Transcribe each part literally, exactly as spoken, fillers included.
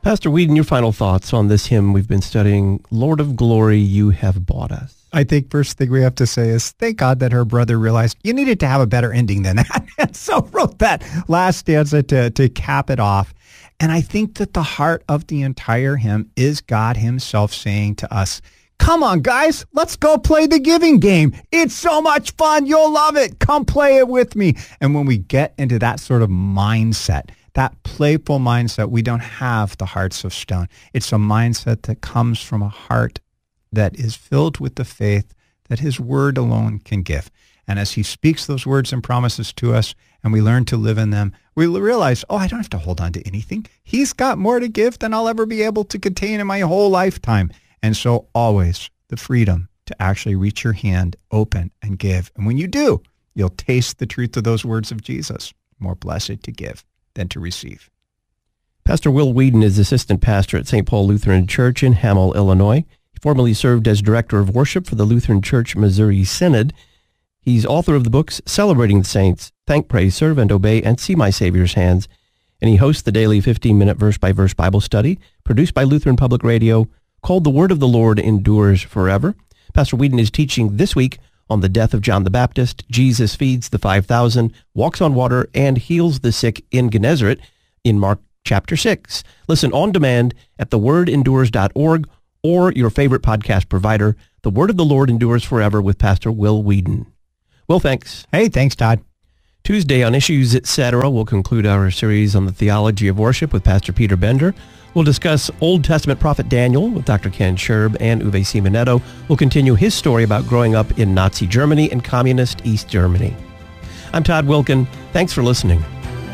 Pastor Whedon, your final thoughts on this hymn we've been studying, Lord of Glory, You Have Bought Us. I think first thing we have to say is thank God that her brother realized you needed to have a better ending than that. And so wrote that last stanza to, to cap it off. And I think that the heart of the entire hymn is God himself saying to us, come on, guys, let's go play the giving game. It's so much fun. You'll love it. Come play it with me. And when we get into that sort of mindset, that playful mindset, we don't have the hearts of stone. It's a mindset that comes from a heart that is filled with the faith that his word alone can give. And as he speaks those words and promises to us, and we learn to live in them, we realize, oh, I don't have to hold on to anything. He's got more to give than I'll ever be able to contain in my whole lifetime. And so always the freedom to actually reach your hand open and give. And when you do, you'll taste the truth of those words of Jesus. More blessed to give than to receive. Pastor Will Whedon is assistant pastor at Saint Paul Lutheran Church in Hamel, Illinois. He formerly served as director of worship for the Lutheran Church Missouri Synod. He's author of the books Celebrating the Saints, Thank, Praise, Serve, and Obey, and See My Savior's Hands. And he hosts the daily fifteen-minute verse-by-verse Bible study produced by Lutheran Public Radio called The Word of the Lord Endures Forever. Pastor Whedon is teaching this week on the death of John the Baptist, Jesus feeds the five thousand, walks on water, and heals the sick in Gennesaret in Mark chapter six. Listen on demand at the word endures dot org or your favorite podcast provider. The Word of the Lord Endures Forever with Pastor Will Whedon. Well, thanks. Hey, thanks, Todd. Tuesday on Issues, et cetera, we'll conclude our series on the theology of worship with Pastor Peter Bender. We'll discuss Old Testament prophet Daniel with Doctor Ken Scherb, and Uwe Simonetto will continue his story about growing up in Nazi Germany and communist East Germany. I'm Todd Wilken. Thanks for listening.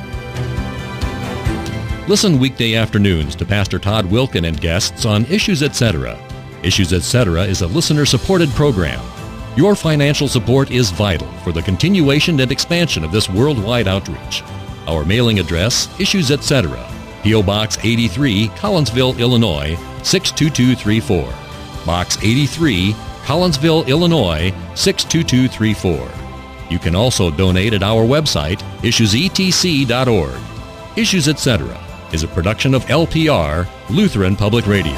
Listen weekday afternoons to Pastor Todd Wilken and guests on Issues, et cetera. Issues, et cetera is a listener-supported program. Your financial support is vital for the continuation and expansion of this worldwide outreach. Our mailing address, Issues, et cetera. P O. Box eighty-three, Collinsville, Illinois, six two two three four. Box eighty-three, Collinsville, Illinois, six two two three four. You can also donate at our website, issues e t c dot org. Issues, et cetera is a production of L P R, Lutheran Public Radio.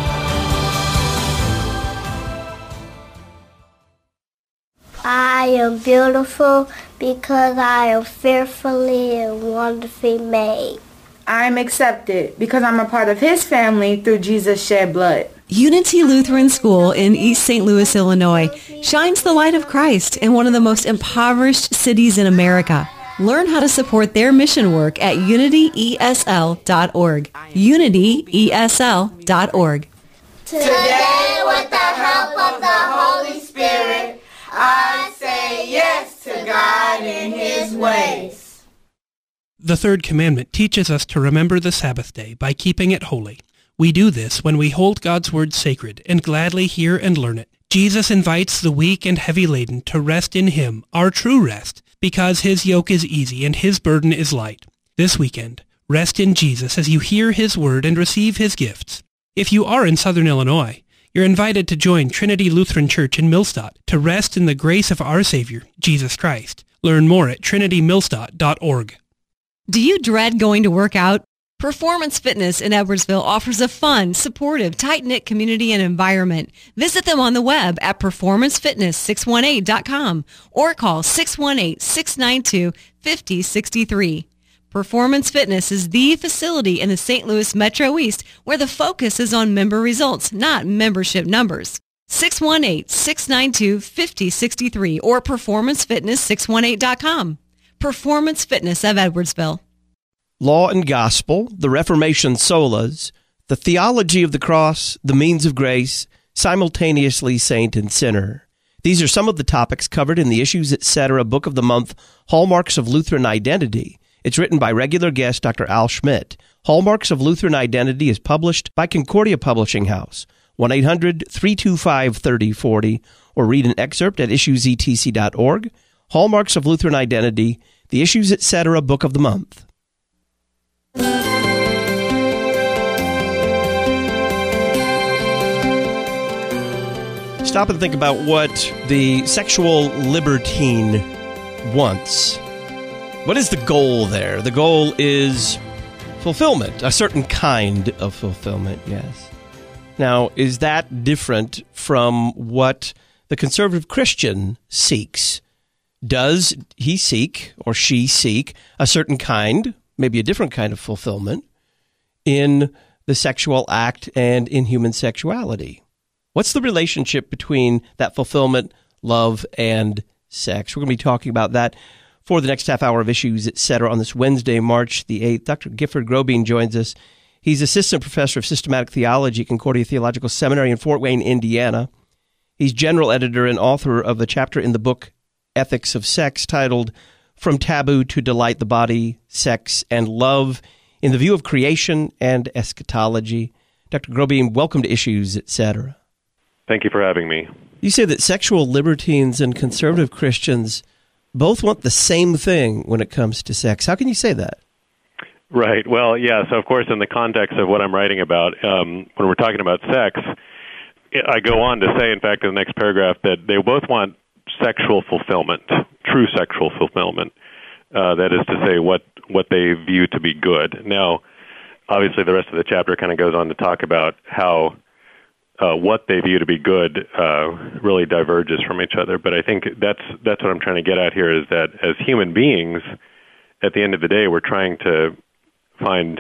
I am beautiful because I am fearfully and wonderfully made. I am accepted because I'm a part of his family through Jesus' shed blood. Unity Lutheran School in East Saint Louis, Illinois shines the light of Christ in one of the most impoverished cities in America. Learn how to support their mission work at unity e s l dot org. unity e s l dot org. Today, with the help of the Holy Spirit, I say yes to God and his ways. The third commandment teaches us to remember the Sabbath day by keeping it holy. We do this when we hold God's word sacred and gladly hear and learn it. Jesus invites the weak and heavy laden to rest in him, our true rest, because his yoke is easy and his burden is light. This weekend, rest in Jesus as you hear his word and receive his gifts. If you are in Southern Illinois, you're invited to join Trinity Lutheran Church in Millstadt to rest in the grace of our Savior, Jesus Christ. Learn more at trinity millstadt dot org. Do you dread going to work out? Performance Fitness in Edwardsville offers a fun, supportive, tight-knit community and environment. Visit them on the web at performance fitness six one eight dot com or call six one eight, six nine two, five zero six three. Performance Fitness is the facility in the Saint Louis Metro East where the focus is on member results, not membership numbers. six one eight, six nine two, five zero six three or performance fitness six one eight dot com. Performance Fitness of Edwardsville. Law and Gospel, the Reformation Solas, the Theology of the Cross, the Means of Grace, simultaneously Saint and Sinner. These are some of the topics covered in the Issues, et cetera. Book of the Month, Hallmarks of Lutheran Identity. It's written by regular guest Doctor Al Schmidt. Hallmarks of Lutheran Identity is published by Concordia Publishing House, one eight hundred, three two five, three zero four zero, or read an excerpt at issues e t c dot org. Hallmarks of Lutheran Identity, the Issues, et cetera. Book of the Month. Stop and think about what the sexual libertine wants. What is the goal there? The goal is fulfillment, a certain kind of fulfillment, yes. Now, is that different from what the conservative Christian seeks? Does he seek or she seek a certain kind, maybe a different kind of fulfillment in the sexual act and in human sexuality? What's the relationship between that fulfillment, love, and sex? We're going to be talking about that for the next half hour of Issues, et cetera, on this Wednesday, March the eighth. Doctor Gifford Grobien joins us. He's assistant professor of systematic theology at Concordia Theological Seminary in Fort Wayne, Indiana. He's general editor and author of the chapter in the book Ethics of Sex titled From Taboo to Delight: The Body, Sex, and Love in the View of Creation and Eschatology. Doctor Grobien, welcome to Issues, et cetera. Thank you for having me. You say that sexual libertines and conservative Christians both want the same thing when it comes to sex. How can you say that? Right. Well, yeah. So, of course, in the context of what I'm writing about, um, when we're talking about sex, I go on to say, in fact, in the next paragraph, that they both want sexual fulfillment, true sexual fulfillment. Uh, that is to say, what, what they view to be good. Now, obviously, the rest of the chapter kind of goes on to talk about how Uh, what they view to be good uh, really diverges from each other. But I think that's that's what I'm trying to get at here, is that as human beings, at the end of the day, we're trying to find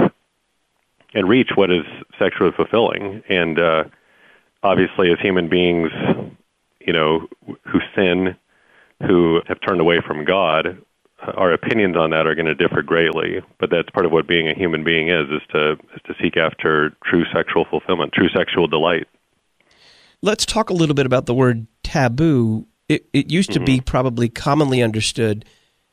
and reach what is sexually fulfilling. And uh, obviously, as human beings, you know, who sin, who have turned away from God, our opinions on that are going to differ greatly. But that's part of what being a human being is, is to is to seek after true sexual fulfillment, true sexual delight. Let's talk a little bit about the word taboo. It, it used to mm-hmm. be probably commonly understood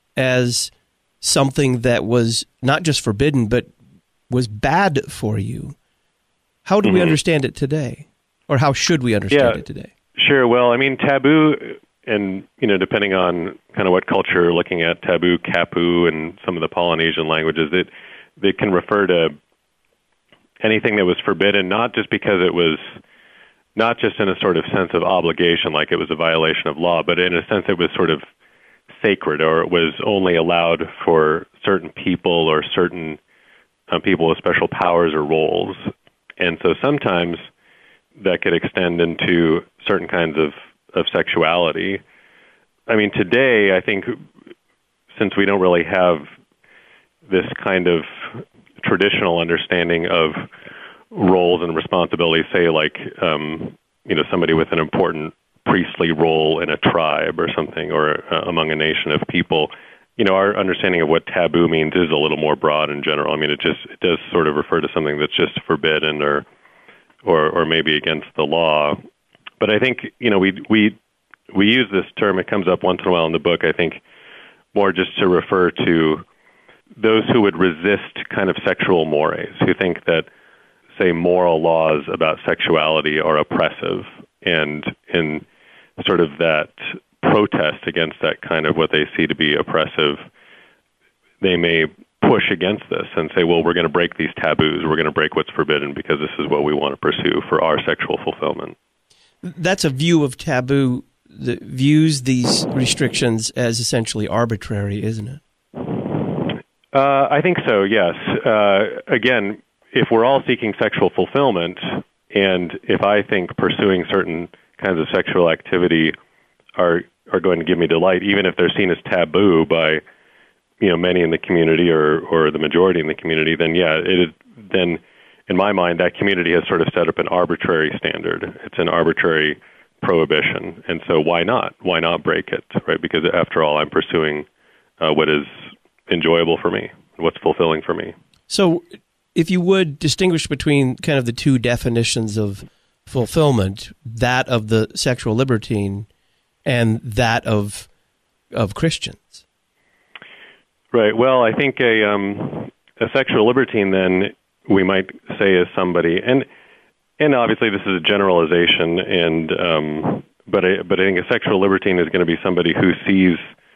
as something that was not just forbidden, but was bad for you. How do mm-hmm. we understand it today? Or how should we understand yeah, it today? Sure. Well, I mean, taboo, and, you know, depending on kind of what culture you're looking at, taboo, kapu, and some of the Polynesian languages, it, they can refer to anything that was forbidden, not just because it was not just in a sort of sense of obligation, like it was a violation of law, but in a sense it was sort of sacred, or it was only allowed for certain people or certain uh, people with special powers or roles. And so sometimes that could extend into certain kinds of, of sexuality. I mean, today, I think, since we don't really have this kind of traditional understanding of roles and responsibilities, say like, um, you know, somebody with an important priestly role in a tribe or something, or uh, among a nation of people, you know, our understanding of what taboo means is a little more broad in general. I mean, it just, it does sort of refer to something that's just forbidden or, or, or maybe against the law. But I think, you know, we, we, we use this term, it comes up once in a while in the book, I think, more just to refer to those who would resist kind of sexual mores, who think that, say, moral laws about sexuality are oppressive, and in sort of that protest against that kind of what they see to be oppressive, they may push against this and say, well, we're going to break these taboos, we're going to break what's forbidden because this is what we want to pursue for our sexual fulfillment. That's a view of taboo that views these restrictions as essentially arbitrary, isn't it? Uh, I think so, yes. Uh, again, if we're all seeking sexual fulfillment, and if I think pursuing certain kinds of sexual activity are are going to give me delight, even if they're seen as taboo by, you know, many in the community or, or the majority in the community, then yeah, it is, then in my mind that community has sort of set up an arbitrary standard. It's an arbitrary prohibition, and so why not? Why not break it, right? Because after all, I'm pursuing uh, what is enjoyable for me, what's fulfilling for me. So, if you would distinguish between kind of the two definitions of fulfillment, that of the sexual libertine and that of of Christians. Right. Well, I think a um, a sexual libertine, then, we might say, is somebody, and and obviously this is a generalization, and um, but I, but I think a sexual libertine is going to be somebody who sees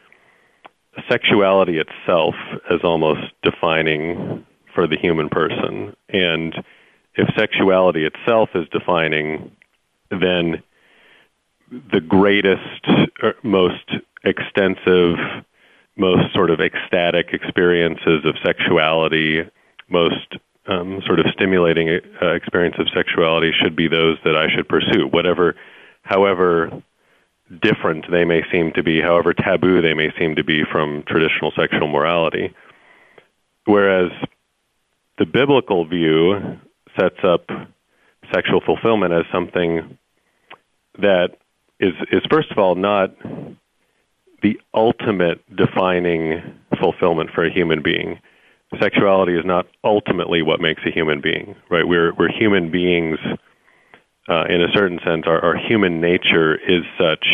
sexuality itself as almost defining for the human person. And if sexuality itself is defining, then the greatest, most extensive, most sort of ecstatic experiences of sexuality most um, sort of stimulating uh, experience of sexuality should be those that I should pursue, whatever, however different they may seem to be, however taboo they may seem to be from traditional sexual morality. Whereas the biblical view sets up sexual fulfillment as something that is, is first of all, not the ultimate defining fulfillment for a human being. Sexuality is not ultimately what makes a human being, right? We're, we're human beings uh, in a certain sense. Our, our human nature is such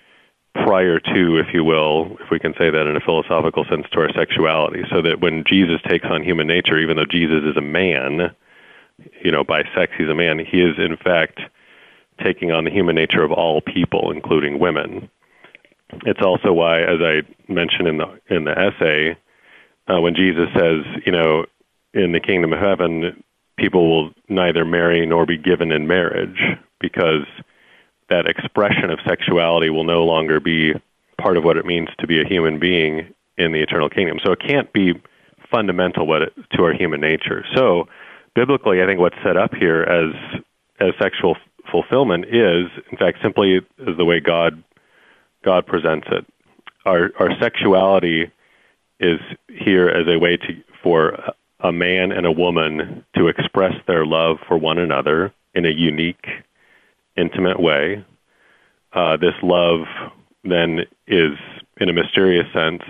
prior to, if you will, if we can say that in a philosophical sense, to our sexuality, so that when Jesus takes on human nature, even though Jesus is a man, you know, by sex he's a man, he is in fact taking on the human nature of all people, including women. It's also why, as I mentioned in the in the essay, uh, when Jesus says, you know, in the kingdom of heaven, people will neither marry nor be given in marriage, because that expression of sexuality will no longer be part of what it means to be a human being in the eternal kingdom. So it can't be fundamental what it, to our human nature. So biblically, I think what's set up here as as sexual fulfillment is, in fact, simply is the way God God presents it. Our our sexuality is here as a way to for a man and a woman to express their love for one another in a unique, intimate way. Uh, this love then is, in a mysterious sense,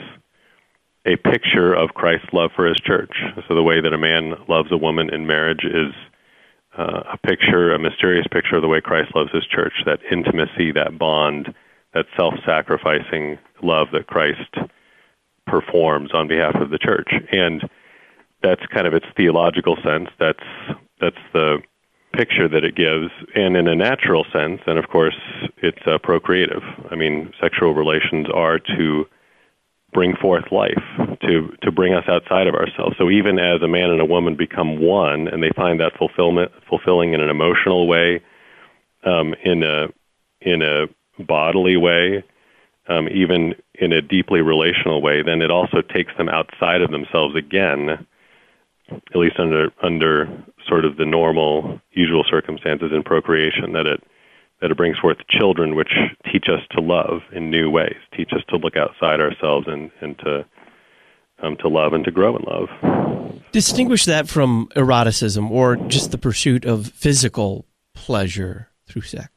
a picture of Christ's love for his church. So the way that a man loves a woman in marriage is uh, a picture, a mysterious picture of the way Christ loves his church, that intimacy, that bond, that self-sacrificing love that Christ performs on behalf of the church. And that's kind of its theological sense. That's that's the picture that it gives. And in a natural sense, and of course, it's uh, procreative. I mean, sexual relations are to bring forth life, to to bring us outside of ourselves. So even as a man and a woman become one, and they find that fulfillment fulfilling in an emotional way, um, in a in a bodily way, um, even in a deeply relational way, then it also takes them outside of themselves again, at least under under sort of the normal, usual circumstances in procreation, that it that it brings forth children which teach us to love in new ways, teach us to look outside ourselves and, and to um, to love and to grow in love. Distinguish that from eroticism or just the pursuit of physical pleasure through sex.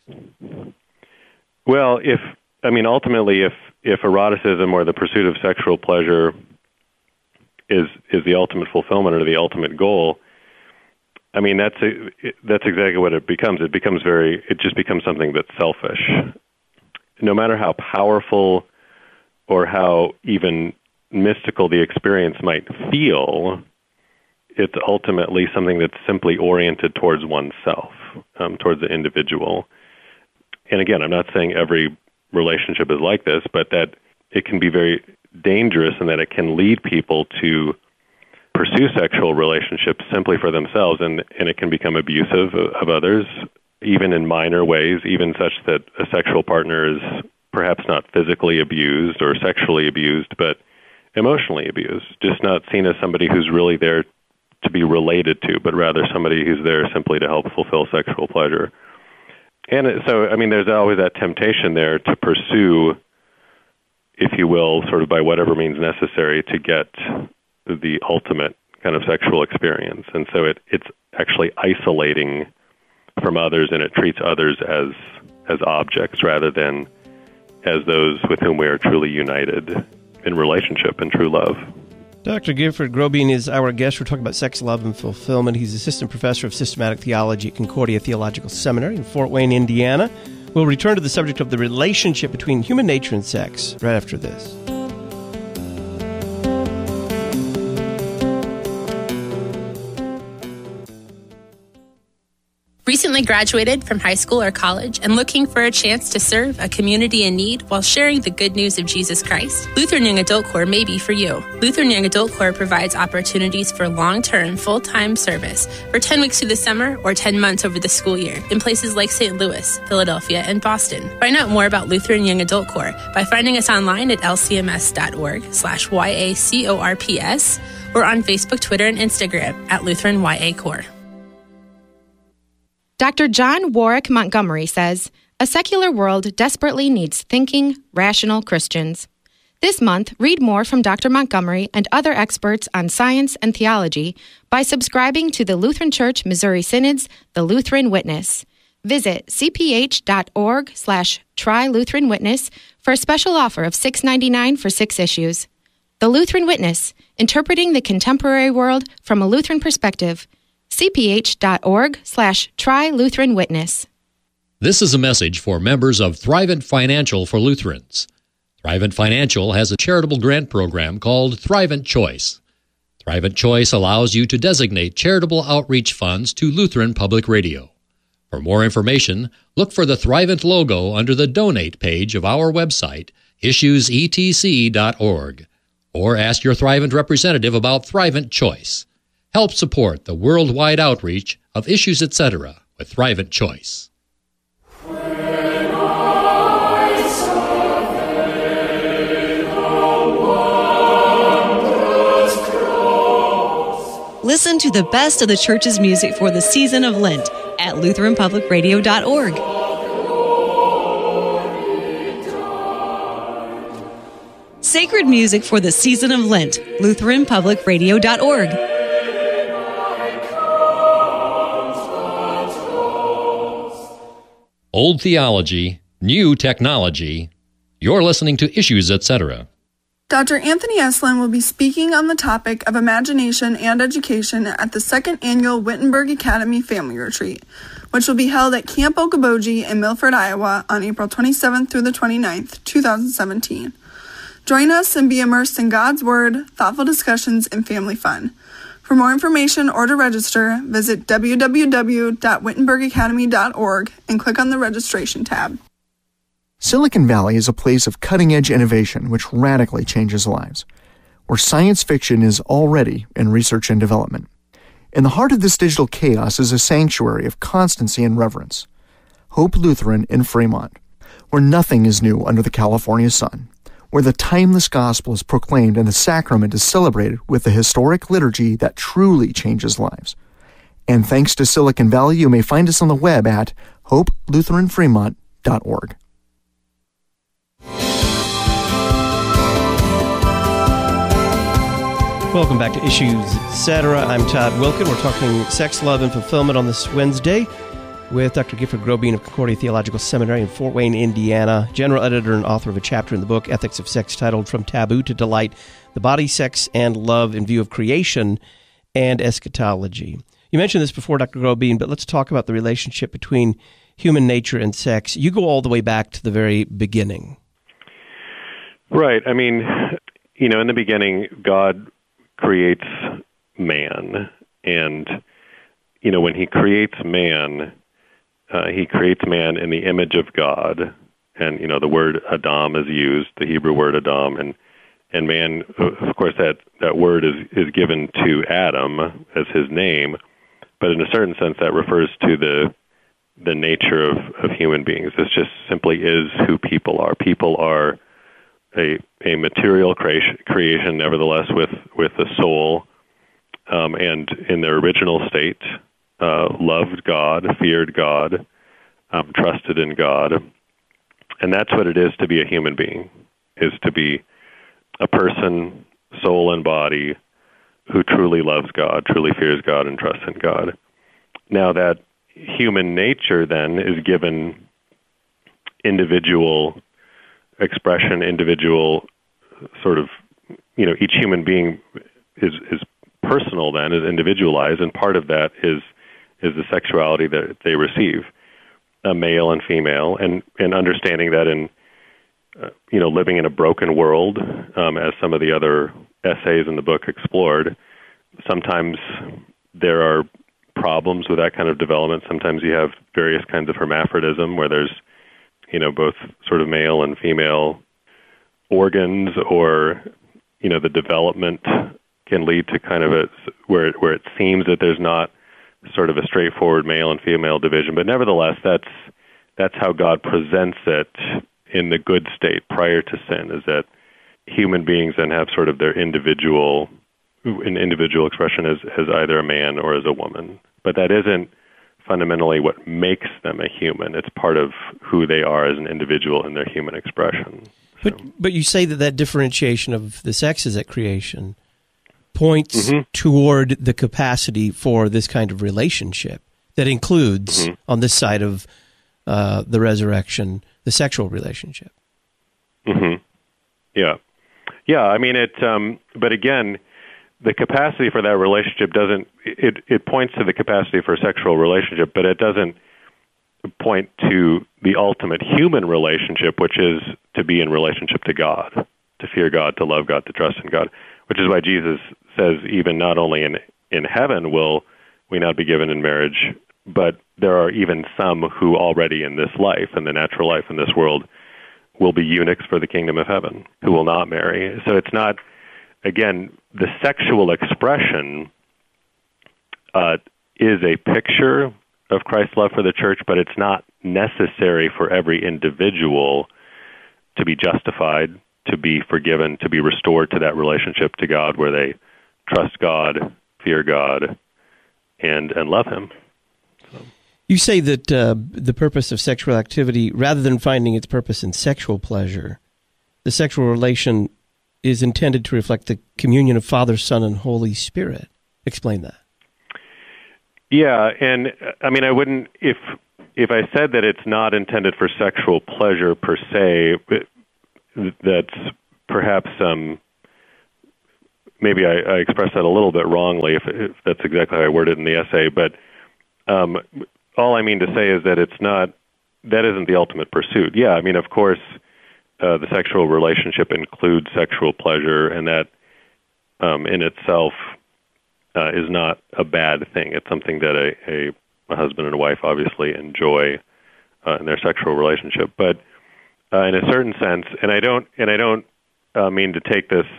Well, if I mean ultimately, if if eroticism or the pursuit of sexual pleasure is is the ultimate fulfillment or the ultimate goal, I mean, that's a, that's exactly what it becomes. It becomes very, it just becomes something that's selfish. No matter how powerful or how even mystical the experience might feel, it's ultimately something that's simply oriented towards oneself, um, towards the individual. And again, I'm not saying every relationship is like this, but that it can be very dangerous and that it can lead people to pursue sexual relationships simply for themselves, and, and it can become abusive of, of others, even in minor ways, even such that a sexual partner is perhaps not physically abused or sexually abused, but emotionally abused, just not seen as somebody who's really there to be related to, but rather somebody who's there simply to help fulfill sexual pleasure. And so, I mean, there's always that temptation there to pursue, if you will, sort of by whatever means necessary to get the ultimate kind of sexual experience. And so it, it's actually isolating from others, and it treats others as as objects rather than as those with whom we are truly united in relationship and true love. Doctor Gifford Grobien is our guest. We're talking about sex, love, and fulfillment. He's assistant professor of systematic theology at Concordia Theological Seminary in Fort Wayne, Indiana. We'll return to the subject of the relationship between human nature and sex right after this. Recently graduated from high school or college and looking for a chance to serve a community in need while sharing the good news of Jesus Christ? Lutheran Young Adult Corps may be for you. Lutheran Young Adult Corps provides opportunities for long-term, full-time service for ten weeks through the summer or ten months over the school year in places like Saint Louis, Philadelphia, and Boston. Find out more about Lutheran Young Adult Corps by finding us online at l c m s dot org slash Y A C O R P S or on Facebook, Twitter, and Instagram at Lutheran Y A Core. Doctor John Warwick Montgomery says, a secular world desperately needs thinking, rational Christians. This month, read more from Doctor Montgomery and other experts on science and theology by subscribing to the Lutheran Church Missouri Synod's The Lutheran Witness. Visit cph.org slash try Lutheran Witness for a special offer of six dollars and ninety-nine cents for six issues. The Lutheran Witness, interpreting the contemporary world from a Lutheran perspective. cph.org slash try Lutheran Witness. This is a message for members of Thrivent Financial for Lutherans. Thrivent Financial has a charitable grant program called Thrivent Choice. Thrivent Choice allows you to designate charitable outreach funds to Lutheran Public Radio. For more information, look for the Thrivent logo under the Donate page of our website, issues e t c dot org, or ask your Thrivent representative about Thrivent Choice. Help support the worldwide outreach of Issues Etc. with Thrivent Choice. Listen to the best of the church's music for the season of Lent at lutheran public radio dot org. Sacred music for the season of Lent, lutheran public radio dot org. Old theology, new technology. You're listening to Issues Etc. Doctor Anthony Eslin will be speaking on the topic of imagination and education at the second annual Wittenberg Academy Family Retreat, which will be held at Camp Okoboji in Milford, Iowa on April twenty-seventh through the twenty-ninth, twenty seventeen. Join us and be immersed in God's Word, thoughtful discussions, and family fun. For more information or to register, visit w w w dot wittenberg academy dot org and click on the registration tab. Silicon Valley is a place of cutting-edge innovation which radically changes lives, where science fiction is already in research and development. In the heart of this digital chaos is a sanctuary of constancy and reverence, Hope Lutheran in Fremont, where nothing is new under the California sun, where the timeless gospel is proclaimed and the sacrament is celebrated with the historic liturgy that truly changes lives. And thanks to Silicon Valley, you may find us on the web at hope lutheran fremont dot org. Welcome back to Issues Etc. I'm Todd Wilken. We're talking sex, love, and fulfillment on this Wednesday with Doctor Gifford Grobeen of Concordia Theological Seminary in Fort Wayne, Indiana, general editor and author of a chapter in the book Ethics of Sex titled From Taboo to Delight, The Body, Sex, and Love in View of Creation and Eschatology. You mentioned this before, Doctor Grobeen, but let's talk about the relationship between human nature and sex. You go all the way back to the very beginning. Right. I mean, you know, in the beginning, God creates man, and you know, when he creates man, uh, he creates man in the image of God, and you know, the word Adam is used, the Hebrew word Adam, and and man, of course, that that word is is given to Adam as his name, but in a certain sense, that refers to the the nature of of human beings. This just simply is who people are. People are a a material creation, creation nevertheless with, with a soul, um, and in their original state, uh, loved God, feared God, um, trusted in God. And that's what it is to be a human being, is to be a person, soul and body, who truly loves God, truly fears God, and trusts in God. Now that human nature then is given individual expression, individual sort of, you know, each human being is is personal then, is individualized, and part of that is is the sexuality that they receive, a male and female, and, and understanding that in, uh, you know, living in a broken world, um, as some of the other essays in the book explored, sometimes there are problems with that kind of development. Sometimes you have various kinds of hermaphrodism where there's, you know, both sort of male and female organs, or, you know, the development can lead to kind of a, where it, where it seems that there's not sort of a straightforward male and female division. But nevertheless, that's, that's how God presents it in the good state prior to sin, is that human beings then have sort of their individual an individual expression as, as either a man or as a woman. But that isn't fundamentally what makes them a human. It's part of who they are as an individual in their human expression. But but you say that that differentiation of the sexes at creation points mm-hmm. toward the capacity for this kind of relationship that includes, mm-hmm. on this side of uh, the resurrection, the sexual relationship. Mm-hmm. Yeah. Yeah, I mean, it. Um, but again, the capacity for that relationship doesn't, it, it points to the capacity for a sexual relationship, but it doesn't point to the ultimate human relationship, which is to be in relationship to God, to fear God, to love God, to trust in God, which is why Jesus says even not only in, in heaven will we not be given in marriage, but there are even some who already in this life, in the natural life in this world, will be eunuchs for the kingdom of heaven, who will not marry. So it's not, again, the sexual expression uh, is a picture of Christ's love for the church, but it's not necessary for every individual to be justified, to be forgiven, to be restored to that relationship to God where they trust God, fear God, and and love Him. So. You say that uh, the purpose of sexual activity, rather than finding its purpose in sexual pleasure, the sexual relation is intended to reflect the communion of Father, Son, and Holy Spirit. Explain that. Yeah, and I mean, I wouldn't, if if I said that it's not intended for sexual pleasure per se, that's perhaps um, maybe I, I expressed that a little bit wrongly, if, if that's exactly how I worded it in the essay. But um, all I mean to say is that it's not, that isn't the ultimate pursuit. Yeah, I mean, of course, uh, the sexual relationship includes sexual pleasure, and that um, in itself Uh, is not a bad thing. It's something that a, a, a husband and a wife obviously enjoy uh, in their sexual relationship. But uh, in a certain sense, and I don't, and I don't uh, mean to take this,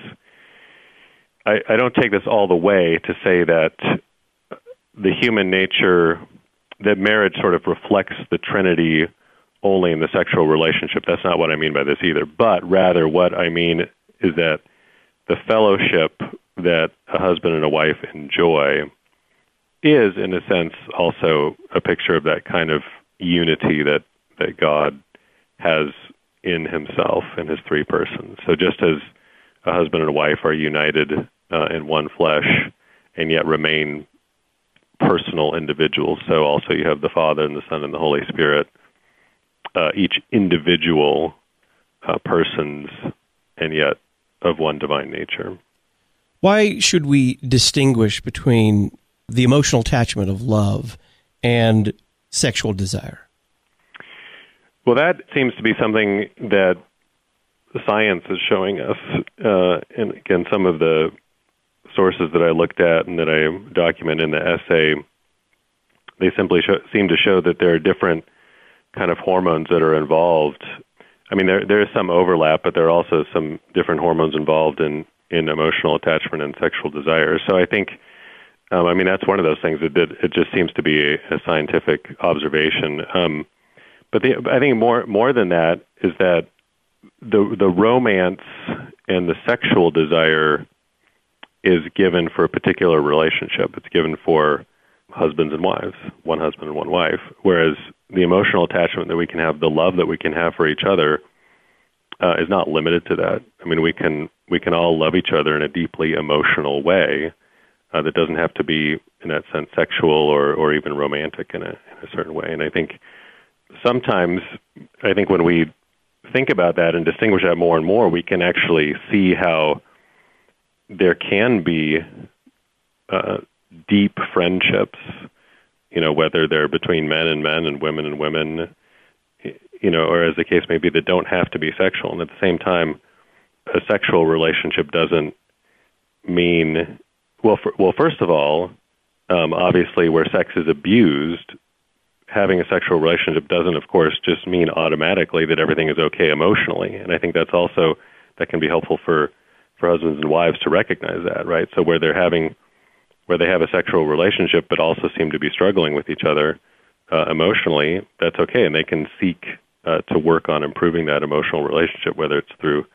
I, I don't take this all the way to say that the human nature, that marriage sort of reflects the Trinity only in the sexual relationship. That's not what I mean by this either. But rather, what I mean is that the fellowship that a husband and a wife enjoy is, in a sense, also a picture of that kind of unity that, that God has in Himself in His three persons. So just as a husband and a wife are united uh, in one flesh and yet remain personal individuals, so also you have the Father and the Son and the Holy Spirit, uh, each individual uh, persons and yet of one divine nature. Why should we distinguish between the emotional attachment of love and sexual desire? Well, that seems to be something that science is showing us. Uh, and again, some of the sources that I looked at and that I document in the essay, they simply show, seem to show that there are different kind of hormones that are involved. I mean, there there is some overlap, but there are also some different hormones involved in in emotional attachment and sexual desire. So I think, um, I mean, that's one of those things that, that it just seems to be a, a scientific observation. Um, but the, I think more more than that is that the the romance and the sexual desire is given for a particular relationship. It's given for husbands and wives, one husband and one wife, whereas the emotional attachment that we can have, the love that we can have for each other, Uh, is not limited to that. I mean, we can we can all love each other in a deeply emotional way uh, that doesn't have to be, in that sense, sexual or, or even romantic in a, in a certain way. And I think sometimes, I think when we think about that and distinguish that more and more, we can actually see how there can be uh, deep friendships, you know, whether they're between men and men and women and women, you know, or as the case may be, that don't have to be sexual. And at the same time, a sexual relationship doesn't mean, well, for, well, first of all, um, obviously where sex is abused, having a sexual relationship doesn't, of course, just mean automatically that everything is okay emotionally. And I think that's also, that can be helpful for, for husbands and wives to recognize that, right? So where they're having, where they have a sexual relationship but also seem to be struggling with each other uh, emotionally, that's okay. And they can seek Uh, to work on improving that emotional relationship, whether it's through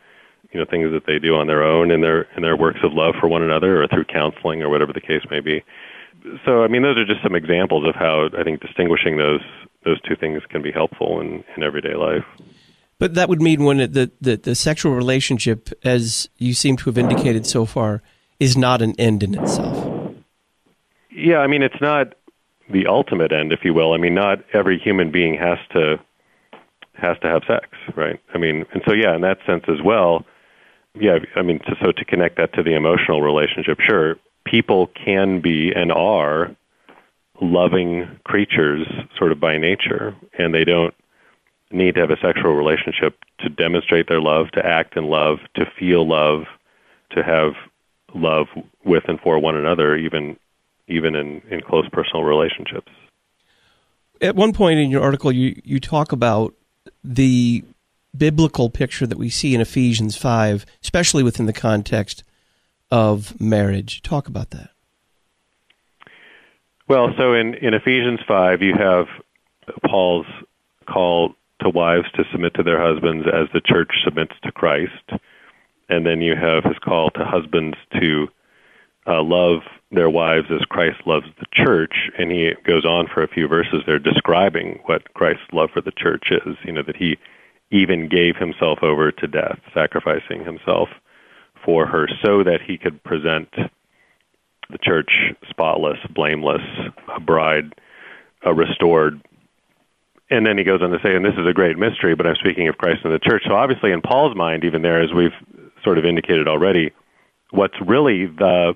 you know, things that they do on their own in their in their works of love for one another, or through counseling, or whatever the case may be. So, I mean, those are just some examples of how I think distinguishing those those two things can be helpful in, in everyday life. But that would mean when it, the, the the sexual relationship, as you seem to have indicated so far, is not an end in itself. Yeah, I mean, it's not the ultimate end, if you will. I mean, not every human being has to has to have sex, right? I mean, and so yeah, in that sense as well. Yeah, I mean, to, so to connect that to the emotional relationship, sure, people can be and are loving creatures sort of by nature, and they don't need to have a sexual relationship to demonstrate their love, to act in love, to feel love, to have love with and for one another, even even in, in close personal relationships. At one point in your article, you, you talk about the biblical picture that we see in Ephesians five, especially within the context of marriage. Talk about that. Well, so in, in Ephesians five, you have Paul's call to wives to submit to their husbands as the church submits to Christ. And then you have his call to husbands to uh, love their wives as Christ loves the church. And he goes on for a few verses there describing what Christ's love for the church is, you know, that he even gave himself over to death, sacrificing himself for her so that he could present the church spotless, blameless, a bride, a restored. And then he goes on to say, and this is a great mystery, but I'm speaking of Christ and the church. So obviously in Paul's mind, even there, as we've sort of indicated already, what's really the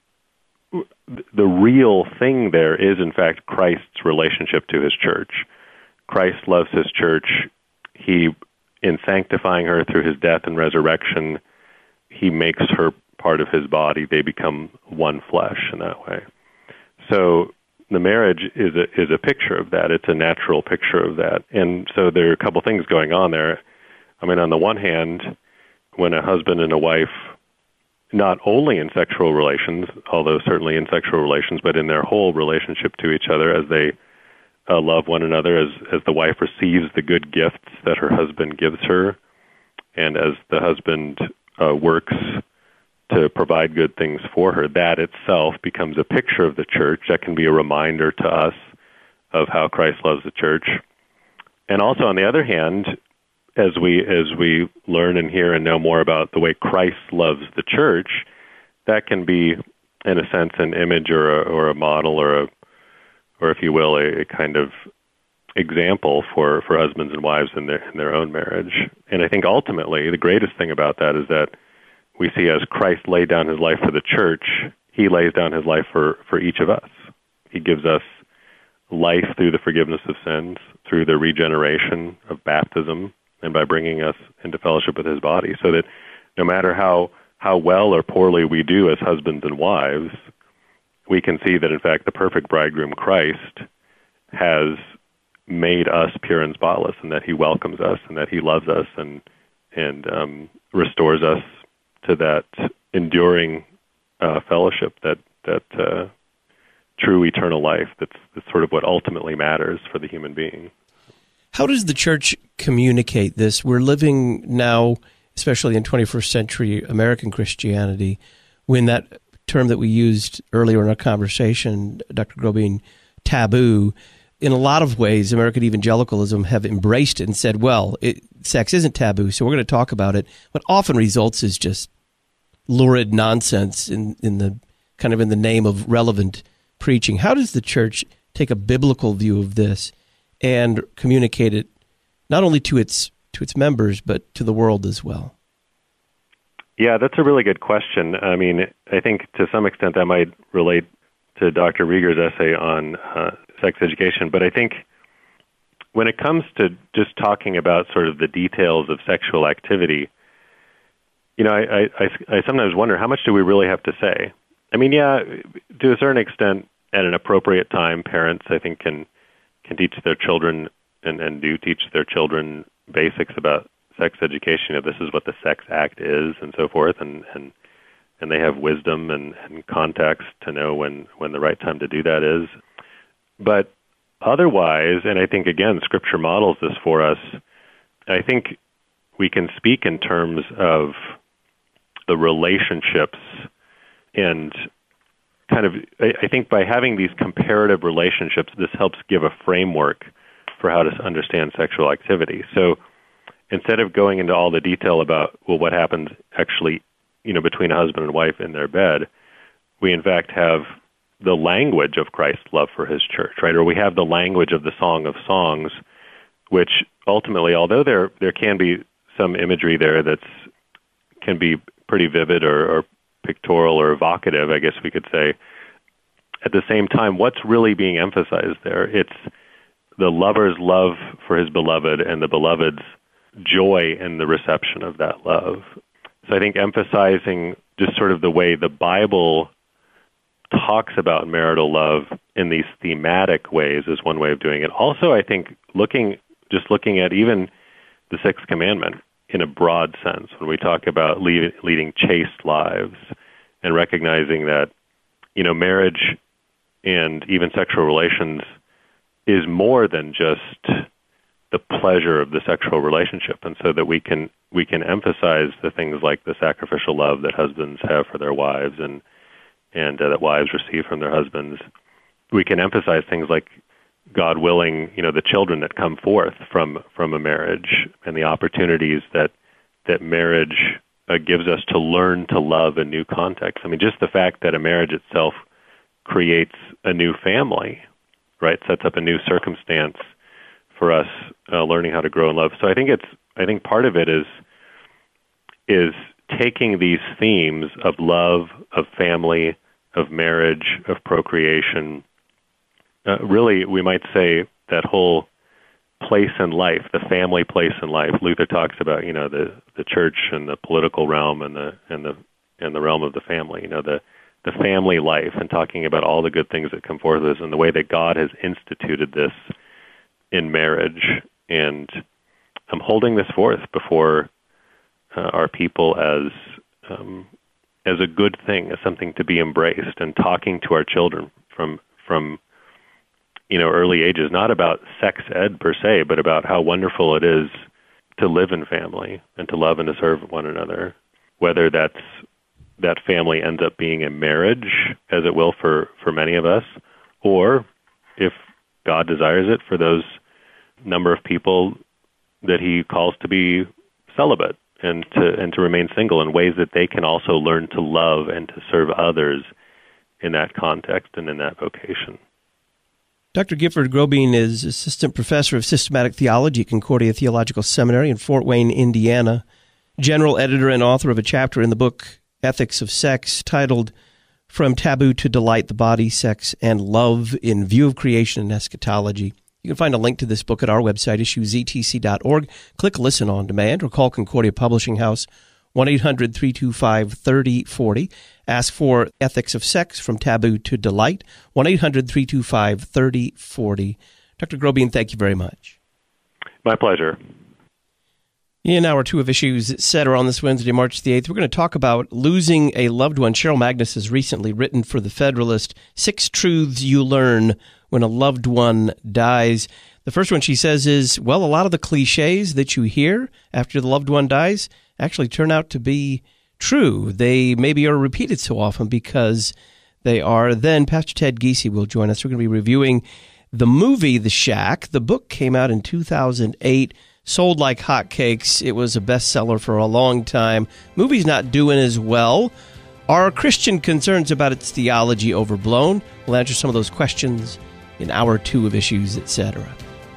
the real thing there is, in fact, Christ's relationship to his church. Christ loves his church. He, in sanctifying her through his death and resurrection, he makes her part of his body. They become one flesh in that way. So the marriage is a is a picture of that. It's a natural picture of that. And so there are a couple things going on there. I mean, on the one hand, when a husband and a wife, not only in sexual relations, although certainly in sexual relations, but in their whole relationship to each other as they uh, love one another, as, as the wife receives the good gifts that her husband gives her, and as the husband uh, works to provide good things for her, that itself becomes a picture of the church. That can be a reminder to us of how Christ loves the church. And also, on the other hand, as we as we learn and hear and know more about the way Christ loves the church, that can be, in a sense, an image or a, or a model or a, or if you will, a, a kind of example for, for husbands and wives in their in their own marriage. And I think ultimately the greatest thing about that is that we see as Christ laid down his life for the church, he lays down his life for, for each of us. He gives us life through the forgiveness of sins, through the regeneration of baptism, and by bringing us into fellowship with his body, so that no matter how, how well or poorly we do as husbands and wives, we can see that, in fact, the perfect bridegroom, Christ, has made us pure and spotless, and that he welcomes us, and that he loves us, and and um, restores us to that enduring uh, fellowship, that that uh, true eternal life. That's, that's sort of what ultimately matters for the human being. How does the church communicate this? We're living now, especially in twenty-first century American Christianity, when that term that we used earlier in our conversation, Doctor Grobien, taboo, in a lot of ways, American evangelicalism have embraced it and said, well, it, sex isn't taboo, so we're going to talk about it. What often results is just lurid nonsense in, in the kind of in the name of relevant preaching. How does the church take a biblical view of this and communicate it not only to its to its members, but to the world as well? Yeah, that's a really good question. I mean, I think to some extent that might relate to Doctor Rieger's essay on uh, sex education, but I think when it comes to just talking about sort of the details of sexual activity, you know, I, I, I sometimes wonder, how much do we really have to say? I mean, yeah, to a certain extent, at an appropriate time, parents, I think, can can teach their children and, and do teach their children basics about sex education. You know, this is what the sex act is and so forth, and, and, and they have wisdom and, and context to know when, when the right time to do that is. But otherwise, and I think, again, Scripture models this for us, I think we can speak in terms of the relationships. And kind of, I think by having these comparative relationships, this helps give a framework for how to understand sexual activity. So instead of going into all the detail about, well, what happens actually, you know, between a husband and wife in their bed, we in fact have the language of Christ's love for his church, right? Or we have the language of the Song of Songs, which ultimately, although there there can be some imagery there that's can be pretty vivid or, or pictorial or evocative, I guess we could say, at the same time, what's really being emphasized there? It's the lover's love for his beloved and the beloved's joy in the reception of that love. So I think emphasizing just sort of the way the Bible talks about marital love in these thematic ways is one way of doing it. Also, I think looking just looking at even the Sixth Commandment in a broad sense, when we talk about lead, leading chaste lives and recognizing that, you know, marriage and even sexual relations is more than just the pleasure of the sexual relationship, and so that we can we can emphasize the things like the sacrificial love that husbands have for their wives and and uh, that wives receive from their husbands. We can emphasize things like, God willing, you know, the children that come forth from from a marriage and the opportunities that that marriage uh, gives us to learn to love in new contexts. I mean, just the fact that a marriage itself creates a new family, right, sets up a new circumstance for us uh, learning how to grow in love. So I think it's I think part of it is is taking these themes of love, of family, of marriage, of procreation. Uh, really, we might say that whole place in life, the family place in life. Luther talks about, you know, the, the church and the political realm and the and the and the realm of the family. You know, the the family life, and talking about all the good things that come forth of this and the way that God has instituted this in marriage. And I'm holding this forth before uh, our people as um, as a good thing, as something to be embraced, and talking to our children from from you know early ages, not about sex ed per se, but about how wonderful it is to live in family and to love and to serve one another, whether that's that family ends up being a marriage, as it will for, for many of us, or if God desires it, for those number of people that he calls to be celibate and to and to remain single, in ways that they can also learn to love and to serve others in that context and in that vocation. Doctor Gifford Grobien is Assistant Professor of Systematic Theology at Concordia Theological Seminary in Fort Wayne, Indiana, General Editor and author of a chapter in the book Ethics of Sex titled From Taboo to Delight, the Body, Sex, and Love in View of Creation and Eschatology. You can find a link to this book at our website, issue z t c dot org. Click Listen on Demand or call Concordia Publishing House, one eight hundred three two five three oh four oh. Ask for Ethics of Sex, From Taboo to Delight, one eight hundred three two five three oh four oh. Doctor Grobien, thank you very much. My pleasure. In hour two of Issues, et cetera, on this Wednesday, March the eighth, we're going to talk about losing a loved one. Cheryl Magnus has recently written for The Federalist, Six Truths You Learn When a Loved One Dies. The first one she says is, well, a lot of the cliches that you hear after the loved one dies actually turn out to be true. They maybe are repeated so often because they are. Then Pastor Ted Giese will join us. We're going to be reviewing the movie The Shack. The book came out in two thousand eight. Sold like hotcakes. It was a bestseller for a long time. Movie's not doing as well. Are Christian concerns about its theology overblown? We'll answer some of those questions in hour two of Issues, et cetera.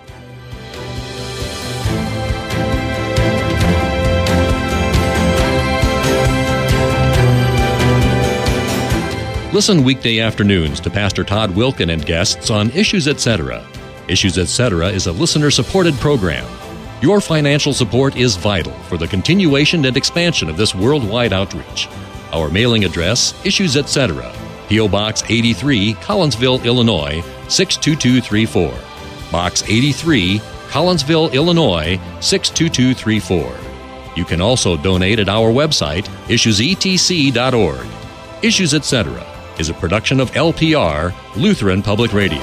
Listen weekday afternoons to Pastor Todd Wilken and guests on Issues, et cetera. Issues, et cetera is a listener-supported program. Your financial support is vital for the continuation and expansion of this worldwide outreach. Our mailing address, Issues, et cetera. P O. Box eighty-three, Collinsville, Illinois, six two two three four. Box eighty-three, Collinsville, Illinois, six two two three four. You can also donate at our website, issues e t c dot org. Issues, et cetera is a production of L P R, Lutheran Public Radio.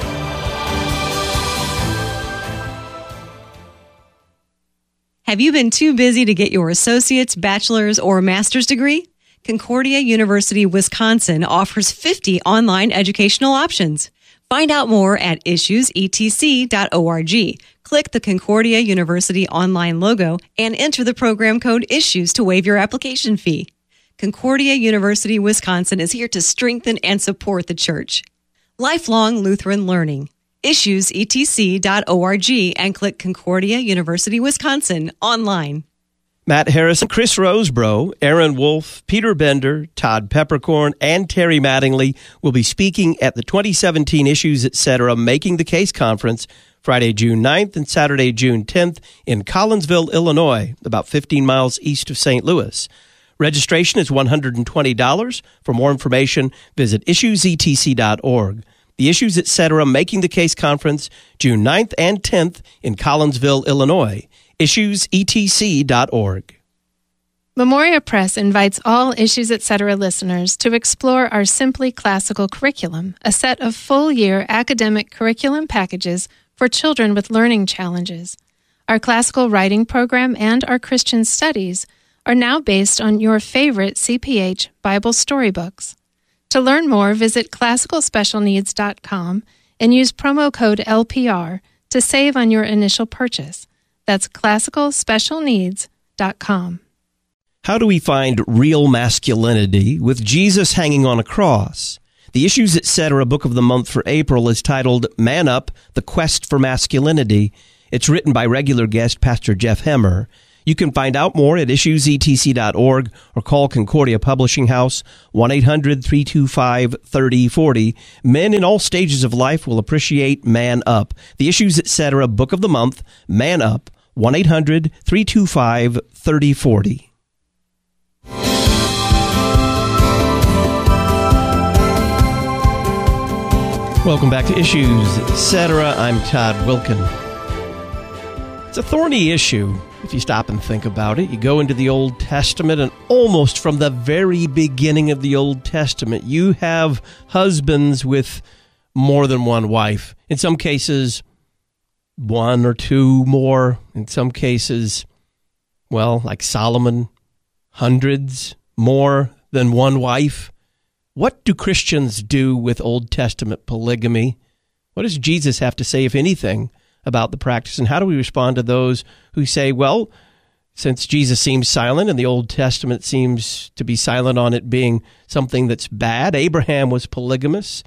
Have you been too busy to get your associate's, bachelor's, or master's degree? Concordia University, Wisconsin offers fifty online educational options. Find out more at issues e t c dot org. Click the Concordia University online logo and enter the program code ISSUES to waive your application fee. Concordia University, Wisconsin is here to strengthen and support the church. Lifelong Lutheran Learning. issues e t c dot org and click Concordia University, Wisconsin online. Matt Harrison, Chris Rosebrough, Aaron Wolf, Peter Bender, Todd Peppercorn, and Terry Mattingly will be speaking at the twenty seventeen Issues Etc. Making the Case Conference Friday, June ninth and Saturday, June tenth in Collinsville, Illinois, about fifteen miles east of Saint Louis. Registration is one hundred twenty dollars. For more information, visit issues e t c dot org. The Issues Etc. Making the Case Conference, June ninth and tenth in Collinsville, Illinois. issues e t c dot org. Memoria Press invites all Issues Etc. listeners to explore our Simply Classical curriculum, a set of full-year academic curriculum packages for children with learning challenges. Our classical writing program and our Christian studies are now based on your favorite C P H Bible storybooks. To learn more, visit classical special needs dot com and use promo code L P R to save on your initial purchase. That's classical special needs dot com. How do we find real masculinity with Jesus hanging on a cross? The Issues Etc. Book of the Month for April is titled Man Up, The Quest for Masculinity. It's written by regular guest Pastor Jeff Hemmer. You can find out more at issues e t c dot org or call Concordia Publishing House, one eight hundred three two five three zero four zero. Men in all stages of life will appreciate Man Up. The Issues Etc. Book of the Month, Man Up, one eight hundred three two five three zero four zero. Welcome back to Issues Etc. I'm Todd Wilkin. It's a thorny issue if you stop and think about it. You go into the Old Testament, and almost from the very beginning of the Old Testament, you have husbands with more than one wife. In some cases, one or two more. In some cases, well, like Solomon, hundreds more than one wife. What do Christians do with Old Testament polygamy? What does Jesus have to say, if anything, about the practice? And how do we respond to those who say, well, since Jesus seems silent and the Old Testament seems to be silent on it being something that's bad, Abraham was polygamous,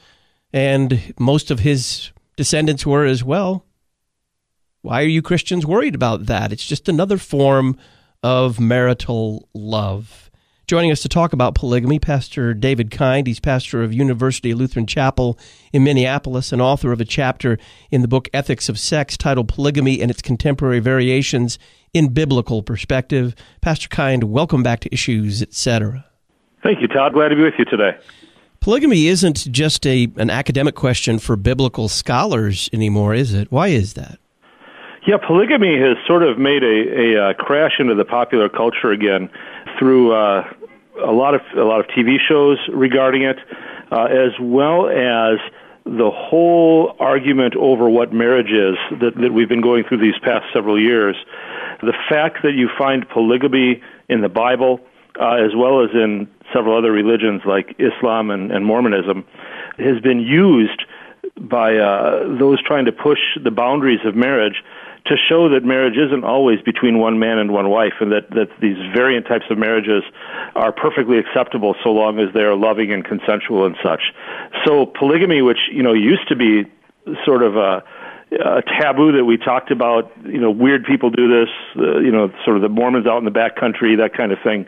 and most of his descendants were as well. Why are you Christians worried about that? It's just another form of marital love. Joining us to talk about polygamy, Pastor David Kind. He's pastor of University Lutheran Chapel in Minneapolis and author of a chapter in the book Ethics of Sex titled Polygamy and Its Contemporary Variations in Biblical Perspective. Pastor Kind, welcome back to Issues Etc. Thank you, Todd. Glad to be with you today. Polygamy isn't just a an academic question for biblical scholars anymore, is it? Why is that? Yeah, polygamy has sort of made a, a uh, crash into the popular culture again through uh, a lot of a lot of T V shows regarding it, uh, as well as the whole argument over what marriage is that, that we've been going through these past several years. The fact that you find polygamy in the Bible, uh, as well as in several other religions like Islam and, and Mormonism, has been used by uh, those trying to push the boundaries of marriage to show that marriage isn't always between one man and one wife, and that, that these variant types of marriages are perfectly acceptable so long as they are loving and consensual and such. So polygamy, which, you know, used to be sort of a, a taboo that we talked about, you know, weird people do this, uh, you know, sort of the Mormons out in the backcountry, that kind of thing,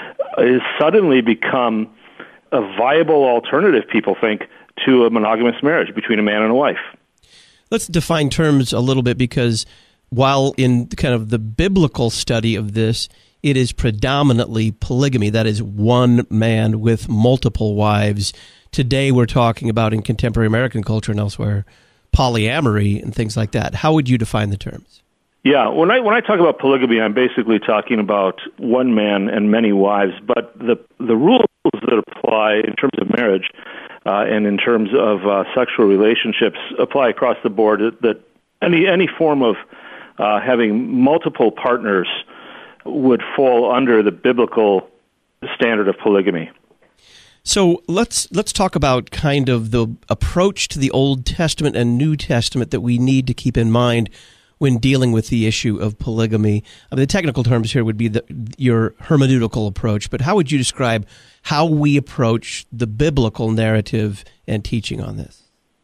has suddenly become a viable alternative, people think, to a monogamous marriage between a man and a wife. Let's define terms a little bit, because while in kind of the biblical study of this, it is predominantly polygamy, that is one man with multiple wives. Today we're talking about, in contemporary American culture and elsewhere, polyamory and things like that. How would you define the terms? Yeah, when I when I talk about polygamy, I'm basically talking about one man and many wives, but the the rules that apply in terms of marriage Uh, and in terms of uh, sexual relationships apply across the board, that, that any any form of uh, having multiple partners would fall under the biblical standard of polygamy. So let's let's talk about kind of the approach to the Old Testament and New Testament that we need to keep in mind when dealing with the issue of polygamy. I mean, the technical terms here would be the, your hermeneutical approach, but how would you describe how we approach the biblical narrative and teaching on this?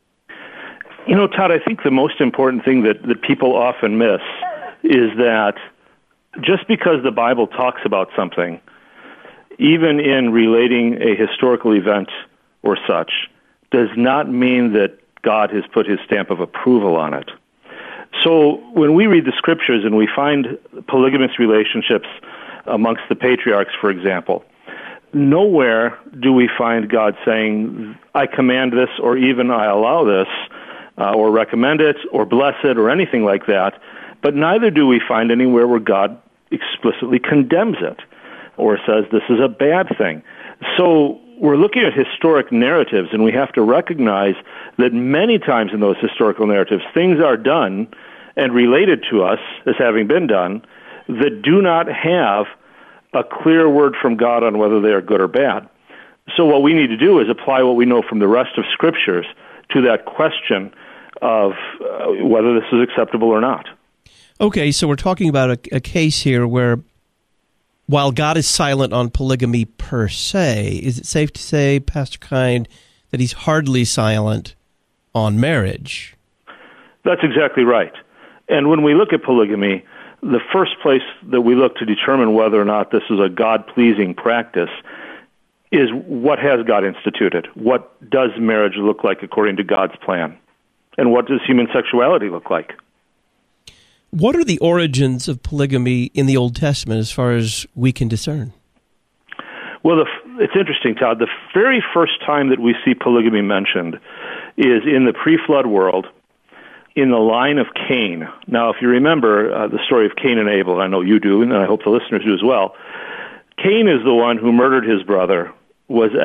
You know, Todd, I think the most important thing that, that people often miss is that just because the Bible talks about something, even in relating a historical event or such, does not mean that God has put his stamp of approval on it. So when we read the scriptures and we find polygamous relationships amongst the patriarchs, for example, nowhere do we find God saying, I command this, or even I allow this, uh, or recommend it, or bless it, or anything like that. But neither do we find anywhere where God explicitly condemns it or says this is a bad thing. So we're looking at historic narratives, and we have to recognize that many times in those historical narratives, things are done and related to us as having been done that do not have a clear word from God on whether they are good or bad. So what we need to do is apply what we know from the rest of Scriptures to that question of uh, whether this is acceptable or not. Okay, so we're talking about a, a case here where while God is silent on polygamy per se, is it safe to say, Pastor Kind, that he's hardly silent on marriage? That's exactly right. And when we look at polygamy, the first place that we look to determine whether or not this is a God-pleasing practice is what has God instituted? What does marriage look like according to God's plan? And what does human sexuality look like? What are the origins of polygamy in the Old Testament as far as we can discern? Well, the, it's interesting, Todd. The very first time that we see polygamy mentioned is in the pre-flood world in the line of Cain. Now, if you remember uh, the story of Cain and Abel, I know you do, and I hope the listeners do as well, Cain is the one who murdered his brother, was